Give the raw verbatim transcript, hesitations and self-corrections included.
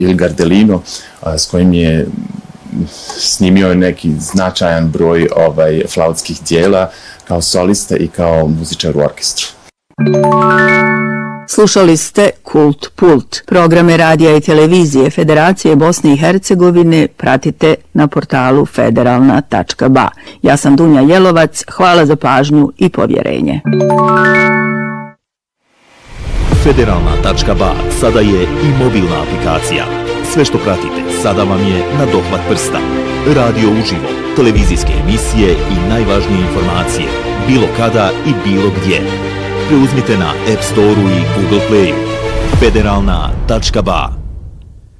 Il Gardelino, s kojim je snimio neki značajan broj ovaj, flautskih dijela kao solista i kao muzičar u orkestru. Slušali ste Kult Pult. Programe radija i televizije Federacije Bosne i Hercegovine pratite na portalu federalna tačka ba. Ja sam Dunja Jelovac, hvala za pažnju i povjerenje. Federalna tačka ba sada je i mobilna aplikacija. Sve što pratite sada vam je na dohvat prsta. Radio uživo, televizijske emisije i najvažnije informacije, bilo kada i bilo gdje. Preuzmite na App Store-u i Google Play-u. Federalna tačka ba